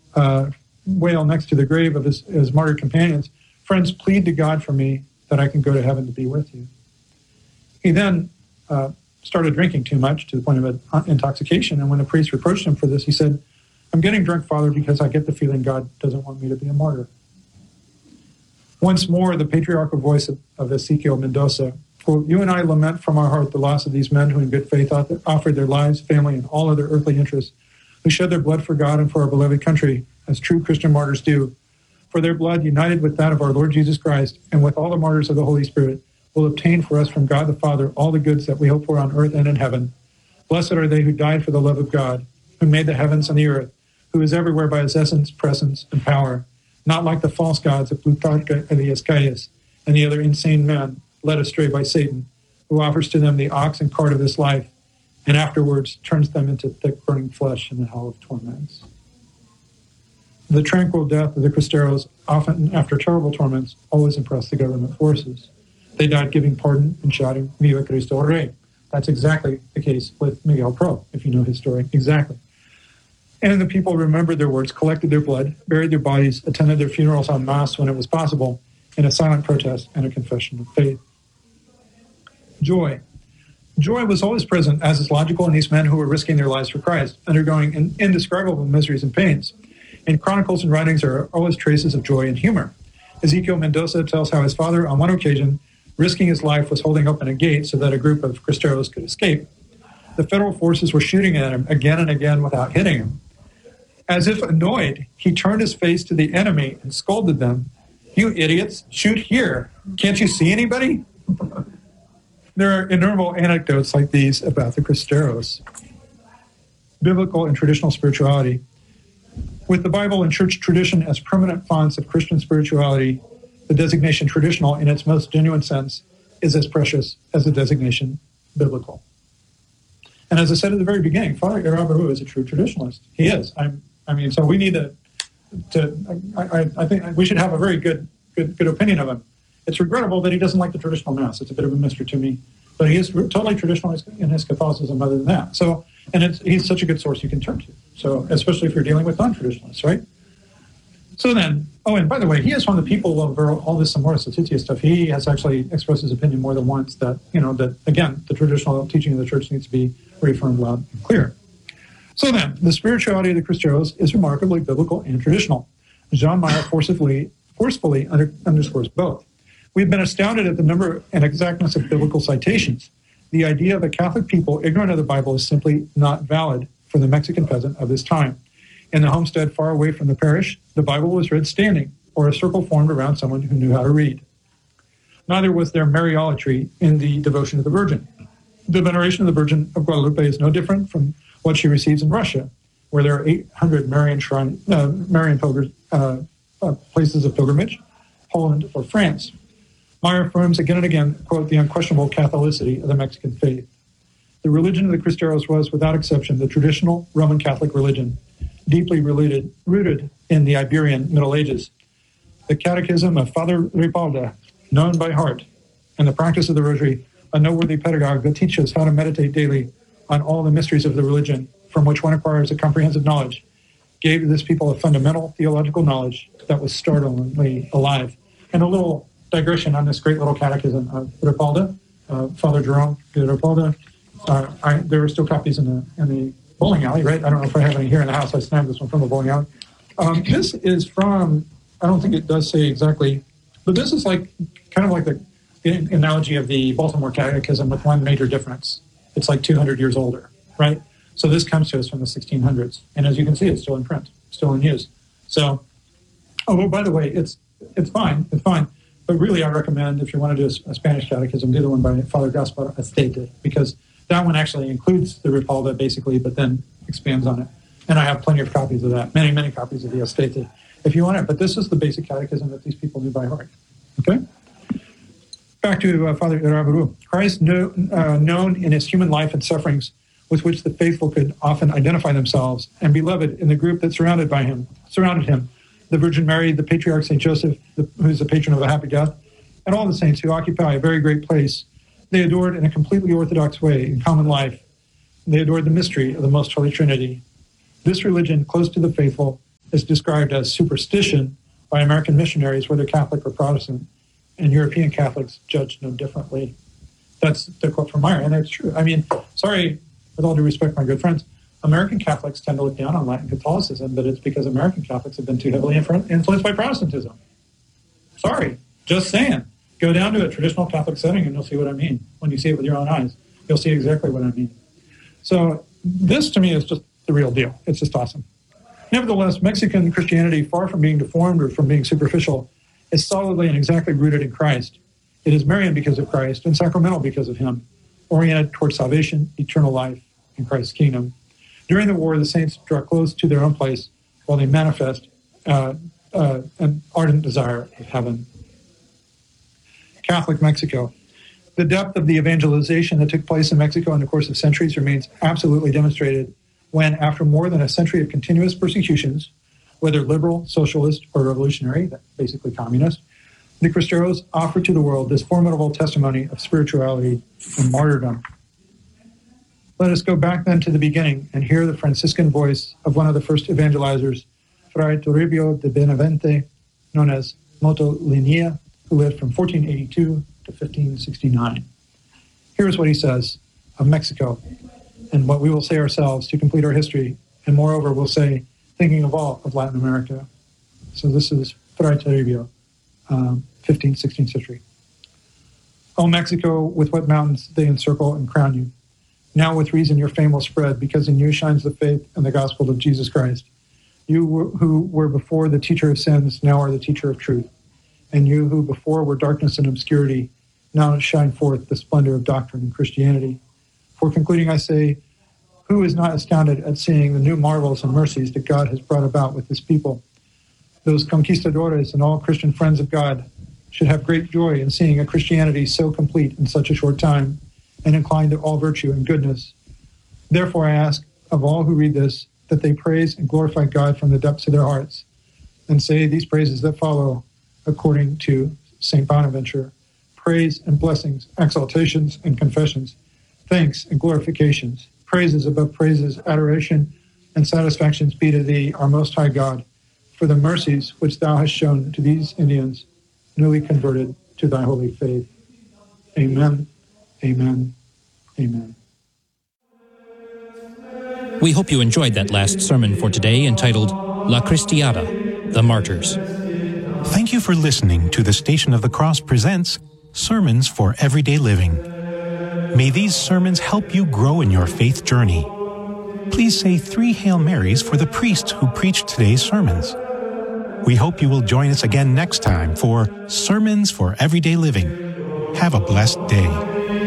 wail next to the grave of his martyred companions, "Friends, plead to God for me that I can go to heaven to be with you." He then started drinking too much to the point of intoxication, and when the priest reproached him for this, he said, "I'm getting drunk, Father, because I get the feeling God doesn't want me to be a martyr." Once more, the patriarchal voice of Ezekiel Mendoza, quote, "You and I lament from our heart the loss of these men who in good faith offered their lives, family, and all other earthly interests, who shed their blood for God and for our beloved country, as true Christian martyrs do. For their blood, united with that of our Lord Jesus Christ, and with all the martyrs of the Holy Spirit, will obtain for us from God the Father all the goods that we hope for on earth and in heaven. Blessed are they who died for the love of God, who made the heavens and the earth, who is everywhere by his essence, presence, and power, not like the false gods of Plutarch and the Escaias and the other insane men led astray by Satan, who offers to them the ox and cart of this life, and afterwards turns them into thick burning flesh in the hell of torments." The tranquil death of the Cristeros, often after terrible torments, always impressed the government forces. They died giving pardon and shouting, "Viva Cristo Rey." That's exactly the case with Miguel Pro, if you know his story. Exactly. And the people remembered their words, collected their blood, buried their bodies, attended their funerals en masse when it was possible, in a silent protest and a confession of faith. Joy. Joy was always present, as is logical in these men who were risking their lives for Christ, undergoing indescribable miseries and pains. In chronicles and writings there are always traces of joy and humor. Ezekiel Mendoza tells how his father, on one occasion, risking his life, was holding open a gate so that a group of Cristeros could escape. The federal forces were shooting at him again and again without hitting him. As if annoyed, he turned his face to the enemy and scolded them, "You idiots, shoot here. Can't you see anybody?" There are innumerable anecdotes like these about the Cristeros. Biblical and traditional spirituality. With the Bible and church tradition as permanent fonts of Christian spirituality, the designation traditional in its most genuine sense is as precious as the designation biblical. And as I said at the very beginning, Father Irabaru is a true traditionalist. He is. So we need I think we should have a very good opinion of him. It's regrettable that he doesn't like the traditional Mass. It's a bit of a mystery to me. But he is totally traditionalist in his Catholicism other than that. So, he's such a good source you can turn to. So, especially if you're dealing with non-traditionalists, right? So then, and by the way, he is one of the people over all this Amoris Laetitia stuff. He has actually expressed his opinion more than once that, that, again, the traditional teaching of the church needs to be reaffirmed loud and clear. So then, the spirituality of the Cristeros is remarkably biblical and traditional. Jean Meyer forcefully underscores both. We've been astounded at the number and exactness of biblical citations. The idea of a Catholic people ignorant of the Bible is simply not valid for the Mexican peasant of this time. In the homestead far away from the parish, the Bible was read standing, or a circle formed around someone who knew how to read. Neither was there Mariolatry in the devotion of the Virgin. The veneration of the Virgin of Guadalupe is no different from what she receives in Russia, where there are 800 Marian places of pilgrimage, Poland or France. Meyer affirms again and again, quote, the unquestionable Catholicity of the Mexican faith. The religion of the Cristeros was, without exception, the traditional Roman Catholic religion, deeply rooted in the Iberian Middle Ages. The Catechism of Father Ripalda, known by heart, and the practice of the Rosary, a noteworthy pedagogue that teaches how to meditate daily on all the mysteries of the religion, from which one acquires a comprehensive knowledge, gave to this people a fundamental theological knowledge that was startlingly alive. And a little digression on this great little catechism of Ripalda, Father Jerome de Ripalda. There are still copies in the bowling alley, right? I don't know if I have any here in the house. I snagged this one from the bowling alley. This is from, I don't think it does say exactly, but this is kind of like the analogy of the Baltimore Catechism with one major difference. It's like 200 years older, right? So this comes to us from the 1600s. And as you can see, it's still in print, still in use. So, by the way, it's fine. But really, I recommend, if you want to do a Spanish catechism, do the one by Father Gaspar Astete, because that one actually includes the Ripalda, basically, but then expands on it. And I have plenty of copies of that, many, many copies of the Astete, if you want it. But this is the basic catechism that these people knew by heart. Okay? Back to Father Irabaru. Christ, known in his human life and sufferings, with which the faithful could often identify themselves, and beloved in the group that surrounded him, the Virgin Mary, the Patriarch St. Joseph, who's the patron of a happy death, and all the saints who occupy a very great place. They adored in a completely orthodox way in common life. They adored the mystery of the Most Holy Trinity. This religion, close to the faithful, is described as superstition by American missionaries, whether Catholic or Protestant, and European Catholics judged no differently. That's the quote from Meyer, and it's true. I mean, sorry, with all due respect, my good friends, American Catholics tend to look down on Latin Catholicism, but it's because American Catholics have been too heavily influenced by Protestantism. Sorry, just saying. Go down to a traditional Catholic setting and you'll see what I mean. When you see it with your own eyes, you'll see exactly what I mean. So this, to me, is just the real deal. It's just awesome. Nevertheless, Mexican Christianity, far from being deformed or from being superficial, is solidly and exactly rooted in Christ. It is Marian because of Christ and sacramental because of him, oriented towards salvation, eternal life, and Christ's kingdom. During the war, the saints draw close to their own place while they manifest an ardent desire of heaven. Catholic Mexico. The depth of the evangelization that took place in Mexico in the course of centuries remains absolutely demonstrated when, after more than a century of continuous persecutions, whether liberal, socialist, or revolutionary, basically communist, the Cristeros offered to the world this formidable testimony of spirituality and martyrdom. Let us go back then to the beginning and hear the Franciscan voice of one of the first evangelizers, Fray Toribio de Benavente, known as Motolinia, who lived from 1482 to 1569. Here's what he says of Mexico and what we will say ourselves to complete our history, and moreover we'll say, thinking of all of Latin America. So this is Fray Toribio, 15th, 16th century. O Mexico, with what mountains they encircle and crown you. Now with reason your fame will spread, because in you shines the faith and the gospel of Jesus Christ. You who were before the teacher of sins, now are the teacher of truth. And you who before were darkness and obscurity, now shine forth the splendor of doctrine and Christianity. For concluding, I say, who is not astounded at seeing the new marvels and mercies that God has brought about with his people? Those conquistadores and all Christian friends of God should have great joy in seeing a Christianity so complete in such a short time and inclined to all virtue and goodness. Therefore, I ask of all who read this that they praise and glorify God from the depths of their hearts and say these praises that follow according to St. Bonaventure: praise and blessings, exaltations and confessions, thanks and glorifications, praises above praises, adoration and satisfactions be to thee, our most high God, for the mercies which thou hast shown to these Indians newly converted to thy holy faith. Amen, amen, amen. We hope you enjoyed that last sermon for today, entitled La Cristiada, the Martyrs. Thank you for listening to the Station of the Cross presents Sermons for Everyday Living. May these sermons help you grow in your faith journey. Please say 3 Hail Marys for the priest who preached today's sermons. We hope you will join us again next time for Sermons for Everyday Living. Have a blessed day.